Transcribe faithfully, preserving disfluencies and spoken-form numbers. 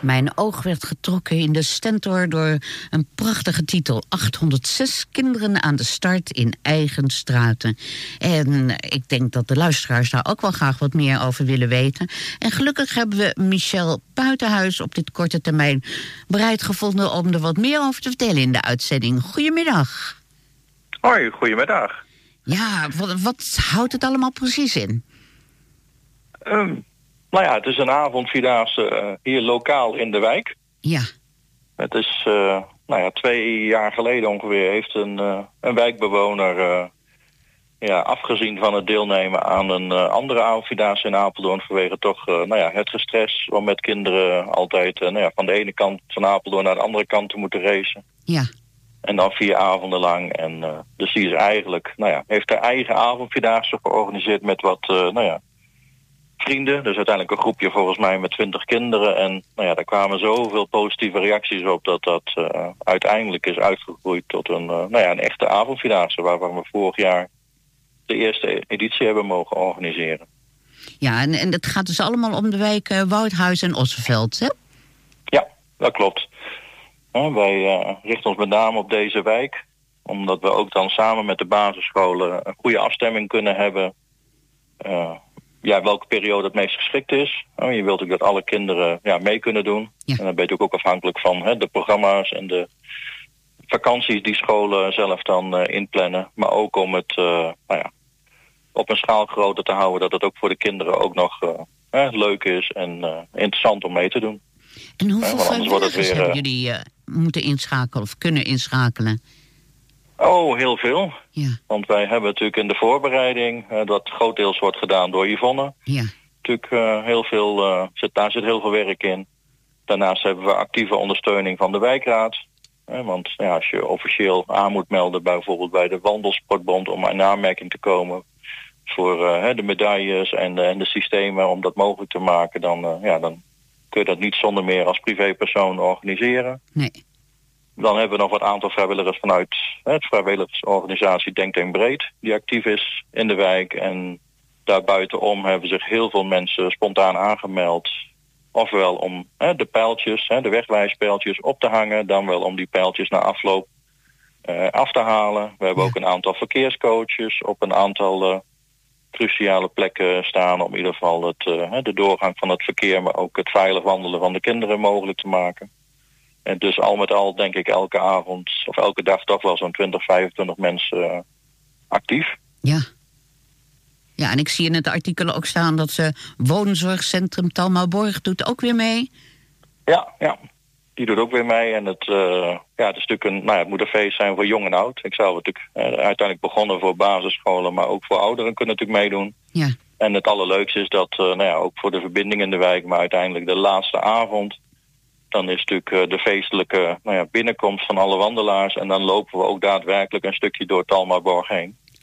Mijn oog werd getrokken in de Stentor door een prachtige titel. achthonderdzes kinderen aan de start in eigen straten. En ik denk dat de luisteraars daar ook wel graag wat meer over willen weten. En gelukkig hebben we Michel Buitenhuis op dit korte termijn bereid gevonden om er wat meer over te vertellen in de uitzending. Goedemiddag. Hoi, goedemiddag. Ja, wat, wat houdt het allemaal precies in? Um, nou ja, het is een avondvierdaagse uh, hier lokaal in de wijk. Ja. Het is, uh, nou ja, twee jaar geleden ongeveer heeft een, uh, een wijkbewoner uh, ja, afgezien van het deelnemen aan een uh, andere avondvierdaagse in Apeldoorn vanwege toch uh, nou ja, het gestres om met kinderen altijd uh, nou ja, van de ene kant van Apeldoorn naar de andere kant te moeten racen. Ja. En dan vier avonden lang. En uh, dus die is eigenlijk, nou ja, heeft haar eigen avondvierdaagse georganiseerd met wat, uh, nou ja, vrienden. Dus uiteindelijk een groepje volgens mij met twintig kinderen. En nou ja, daar kwamen zoveel positieve reacties op dat dat uh, uiteindelijk is uitgegroeid tot een, uh, nou ja, een echte avondvierdaagse waarvan we vorig jaar de eerste editie hebben mogen organiseren. Ja, en, en het gaat dus allemaal om de wijk uh, Woudhuis en Ossenveld, hè? Ja, dat klopt. Ja, wij uh, richten ons met name op deze wijk, omdat we ook dan samen met de basisscholen een goede afstemming kunnen hebben. Uh, ja, welke periode het meest geschikt is. Oh, je wilt ook dat alle kinderen ja, mee kunnen doen. Ja. En dan ben je ook afhankelijk van hè, de programma's en de vakanties die scholen zelf dan uh, inplannen. Maar ook om het uh, nou ja, op een schaal groter te houden, dat het ook voor de kinderen ook nog uh, eh, leuk is en uh, interessant om mee te doen. En hoeveel ja, vrijwilligers weer, hebben uh, jullie uh, moeten inschakelen of kunnen inschakelen? Oh, heel veel. Ja. Want wij hebben natuurlijk in de voorbereiding, uh, dat grootdeels wordt gedaan door Yvonne. Ja. Natuurlijk uh, heel veel, uh, zit, daar zit heel veel werk in. Daarnaast hebben we actieve ondersteuning van de wijkraad. Uh, want ja, als je officieel aan moet melden, bijvoorbeeld bij de Wandelsportbond, om in aanmerking te komen voor uh, de medailles en de, en de systemen om dat mogelijk te maken, dan, uh, ja, dan kun je dat niet zonder meer als privépersoon organiseren. Nee. Dan hebben we nog wat aantal vrijwilligers vanuit hè, het vrijwilligersorganisatie Denktank Breed, die actief is in de wijk. En daarbuitenom hebben zich heel veel mensen spontaan aangemeld. Ofwel om hè, de pijltjes, hè, de wegwijspijltjes op te hangen, dan wel om die pijltjes na afloop uh, af te halen. We hebben ook een aantal verkeerscoaches op een aantal uh, cruciale plekken staan om in ieder geval het, uh, de doorgang van het verkeer, maar ook het veilig wandelen van de kinderen mogelijk te maken. En dus al met al denk ik elke avond of elke dag toch wel zo'n twintig, vijfentwintig mensen uh, actief. Ja. Ja, en ik zie in het artikel ook staan dat ze woonzorgcentrum Talmouwborg doet ook weer mee. Ja, ja. Die doet ook weer mee. En het, uh, ja, het is natuurlijk een, nou ja, het moet een feest zijn voor jong en oud. Ik zou natuurlijk uh, uiteindelijk begonnen voor basisscholen, maar ook voor ouderen kunnen natuurlijk meedoen. Ja. En het allerleukste is dat, uh, nou ja, ook voor de verbinding in de wijk, maar uiteindelijk de laatste avond, dan is natuurlijk uh, de feestelijke nou ja, binnenkomst van alle wandelaars. En dan lopen we ook daadwerkelijk een stukje door Talmouwborg heen.